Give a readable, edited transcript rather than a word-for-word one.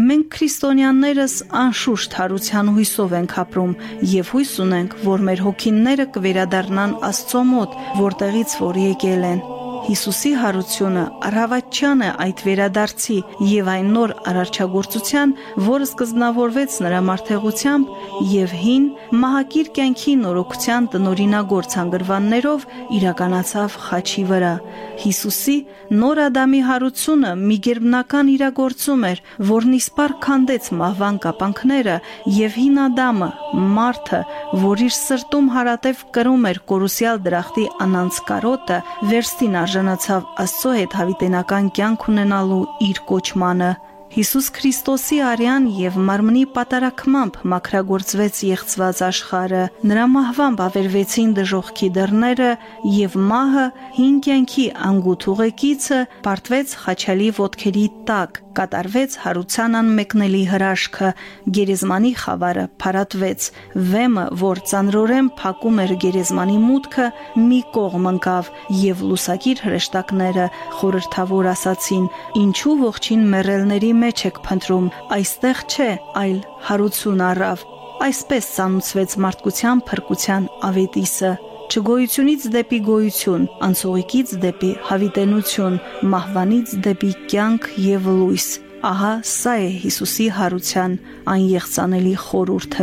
Մենք քրիստոնյաներս անշուշտ հարության հույսով ենք ապրում եւ հույս ունենք, որ մեր հոգիները կվերադառնան Աստծո մոտ, որտեղից որ եկել են։ Հիսուսի հարությունը առավոտյան է այդ վերադարձի եւ այն նոր արարչագործության, որը սկզբնավորվեց նրա մարդեղությամբ եւ հին մահակիր կյանքի նորոգության տնօրինագործ հանգրվաններով իրականացավ խաչի վրա։ Հիսուսի նոր Ադամի հարությունը մի գերբնական իրագործում էր, որն իսպառ քանդեց մահվան կապանքները եւ հին Ադամը, մարդը, որ իր սրտում հարատև կրում էր կորուսյալ դրախտի անանց կարոտը, վերստին արժանացավ Աստծո հետ հավիտենական կյանք ունենալու իր կոչմանը։ Հիսուս Քրիստոսի արյան եւ մարմնի պատարակմամբ մաքրագործվեց եղծված աշխարհը, նրա մահվամբ ավերվեցին դժոխքի դռները եւ մահը հին կյանքի անգութ ուղեկիցը պարտվեց խաչալի ոտքերի տակ, կատարվեց հարության անմեկնելի հրաշքը, գերեզմանի խավարը փարատվեց, վեմը, որ ծանրորեն փակում էր գերեզմանի մուտքը, մի կողմ ընկավ եւ լուսակիր հրեշտակները խորհրդավոր ասացին. ինչու ողջին մեռելների մեջ եք փնտրում, այստեղ չէ, այլ հարություն առավ։ Այսպես ծանուցվեց մարդկության փրկության ավետիսը, չգոյությունից դեպի գոյություն, անցողիկից դեպի հավիտենություն, մահվանից դեպի կյանք եւ լույս։ Ահա սա է Հիսուսի հարության այն եղծանելի խորհուրդը։